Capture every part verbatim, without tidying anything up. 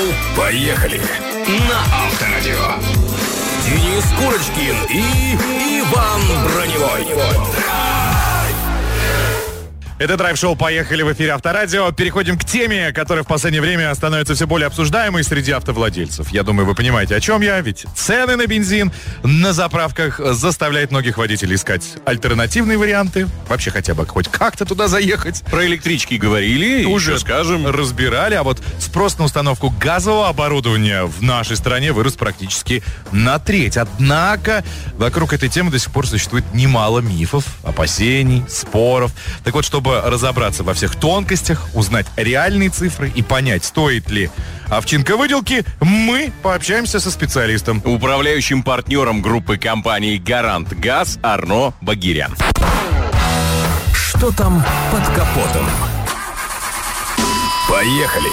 «Поехали» на Авторадио. Денис Курочкин и Иван Броневой. Это драйв-шоу «Поехали» в эфире Авторадио. Переходим к теме, которая в последнее время становится все более обсуждаемой среди автовладельцев. Я думаю, вы понимаете, о чем я, ведь цены на бензин на заправках заставляют многих водителей искать альтернативные варианты. Вообще хотя бы хоть как-то туда заехать. Про электрички говорили, уже скажем. Разбирали, а вот спрос на установку газового оборудования в нашей стране вырос практически на треть. Однако вокруг этой темы до сих пор существует немало мифов, опасений, споров. Так вот, чтобы разобраться во всех тонкостях, узнать реальные цифры и понять, стоит ли овчинка выделки, мы пообщаемся со специалистом. Управляющим партнером группы компании «Гарант Газ» Арно Багирян. Что там под капотом? Поехали.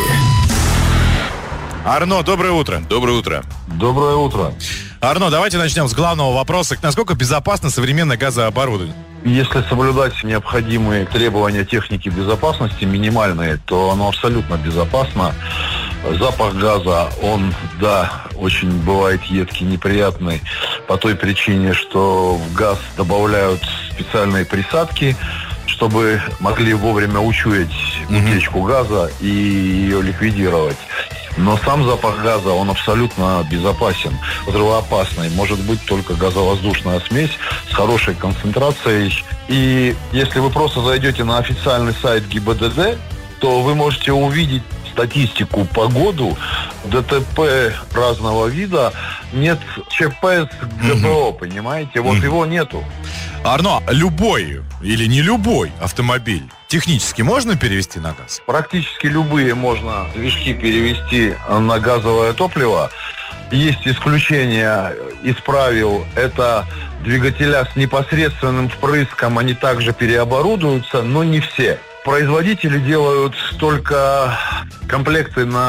Арно, доброе утро. Доброе утро. Доброе утро. Арно, давайте начнем с главного вопроса. Насколько безопасно современное газооборудование? Если соблюдать необходимые требования техники безопасности, минимальные, то оно абсолютно безопасно. Запах газа, он, да, очень бывает едкий, неприятный, по той причине, что в газ добавляют специальные присадки, чтобы могли вовремя учуять утечку газа и ее ликвидировать. Но сам запах газа, он абсолютно безопасен, взрывоопасный. Может быть только газовоздушная смесь с хорошей концентрацией. И если вы просто зайдете на официальный сайт ГИБДД, то вы можете увидеть статистику по году, ДТП разного вида, нет ЧП с ГБО, понимаете? Вот его нету. Арно, любой или не любой автомобиль технически можно перевести на газ? Практически любые можно движки перевести на газовое топливо. Есть исключения из правил. Это двигателя с непосредственным впрыском, они также переоборудуются, но не все. Производители делают только комплекты на